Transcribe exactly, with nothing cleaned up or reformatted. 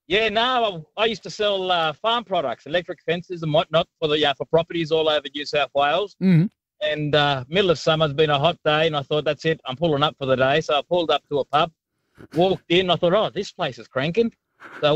Yeah, no, I, I used to sell uh, farm products, electric fences and whatnot for the uh, for properties all over New South Wales. Mm-hmm. And uh, middle of summer's been a hot day, and I thought, that's it, I'm pulling up for the day. So I pulled up to a pub, walked in, I thought, oh, this place is cranking. So